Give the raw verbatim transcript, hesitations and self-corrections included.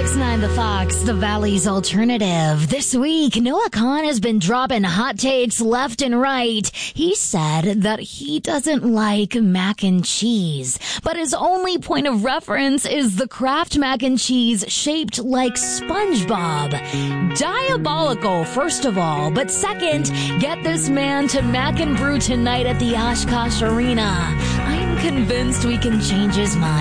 nine The Fox, the Valley's alternative. This week, Noah Kahan has been dropping hot takes left and right. He said that he doesn't like mac and cheese, but his only point of reference is the Kraft mac and cheese shaped like SpongeBob. Diabolical, first of all, but second, get this man to Mac and Brew tonight at the Oshkosh Arena. I'm convinced we can change his mind.